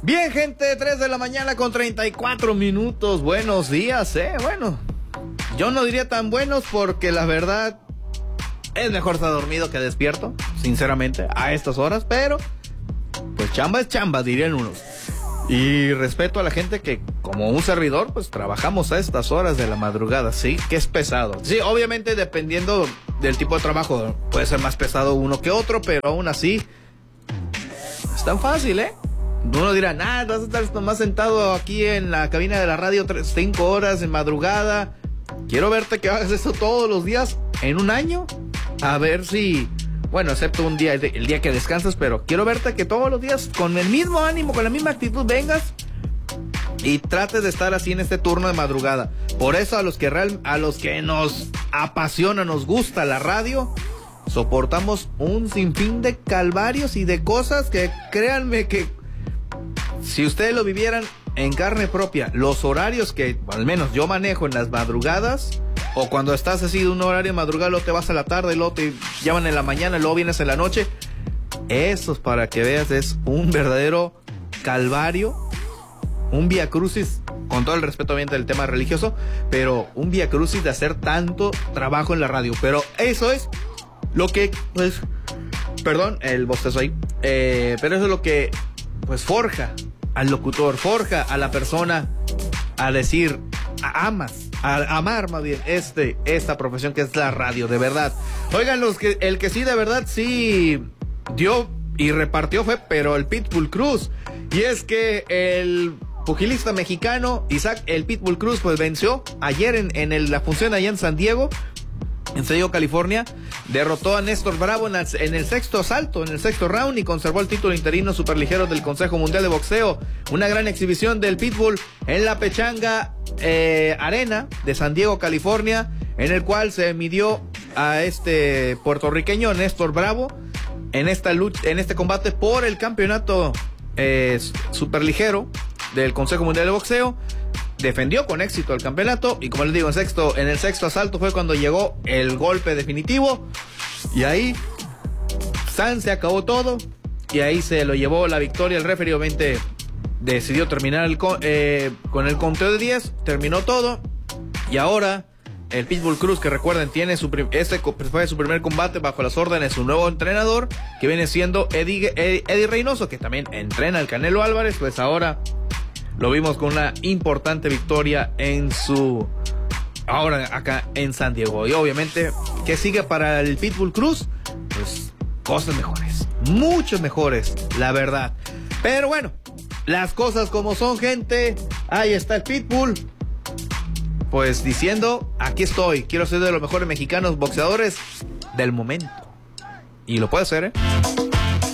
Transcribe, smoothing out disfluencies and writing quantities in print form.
Bien, gente, 3 de la mañana con 34 minutos. Buenos días, bueno. Yo no diría tan buenos porque la verdad es mejor estar dormido que despierto, sinceramente, a estas horas, pero pues chamba es chamba, dirían unos. Y respeto a la gente que, como un servidor, pues trabajamos a estas horas de la madrugada, sí, que es pesado. Sí, obviamente dependiendo del tipo de trabajo, puede ser más pesado uno que otro, pero aún así, es tan fácil, Uno dirá, vas a estar nomás sentado aquí en la cabina de la radio 5 horas en madrugada. Quiero verte que hagas eso todos los días en un año. A ver si, bueno, excepto un día, el día que descansas, pero quiero verte que todos los días con el mismo ánimo, con la misma actitud vengas y trates de estar así en este turno de madrugada. Por eso a los que nos apasiona, nos gusta la radio, soportamos un sinfín de calvarios y de cosas que, créanme que si ustedes lo vivieran en carne propia, los horarios que al menos yo manejo en las madrugadas, o cuando estás así de un horario de madrugada, luego te vas a la tarde, luego te llaman en la mañana, luego vienes en la noche, esos, para que veas, es un verdadero calvario, un vía crucis, con todo el respeto obviamente del tema religioso, pero un vía crucis de hacer tanto trabajo en la radio. Pero eso es lo que, pues, perdón, el bostezo ahí, pero eso es lo que, pues, forja al locutor, forja a la persona a decir, a amar más bien esta profesión que es la radio, de verdad. Oigan, el que sí de verdad sí dio y repartió fue, pero el Pitbull Cruz. Y es que el pugilista mexicano Isaac el Pitbull Cruz pues venció ayer en la función allá en San Diego, California. Derrotó a Néstor Bravo en el sexto asalto, en el sexto round, y conservó el título interino superligero del Consejo Mundial de Boxeo. Una gran exhibición del Pitbull en la Pechanga Arena de San Diego, California, en el cual se midió a este puertorriqueño Néstor Bravo en esta lucha, en este combate por el campeonato superligero del Consejo Mundial de Boxeo. Defendió con éxito el campeonato y, como les digo, en el sexto asalto fue cuando llegó el golpe definitivo, y ahí se acabó todo y ahí se lo llevó la victoria. El referee obviamente decidió terminar con el conteo de 10, terminó todo, y ahora el Pitbull Cruz, que recuerden, fue su primer combate bajo las órdenes de su nuevo entrenador, que viene siendo Eddie Reynoso, que también entrena al Canelo Álvarez. Pues ahora lo vimos con una importante victoria ahora acá en San Diego. Y obviamente, ¿qué sigue para el Pitbull Cruz? Pues cosas mejores, mucho mejores, la verdad. Pero bueno, las cosas como son, gente. Ahí está el Pitbull, pues diciendo, aquí estoy, quiero ser de los mejores mexicanos boxeadores del momento. Y lo puede hacer,